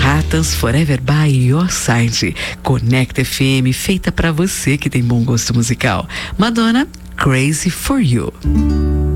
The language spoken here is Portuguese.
Manhattans Forever by Your Side. Conecta FM, feita pra você que tem bom gosto musical. Madonna, Crazy for You.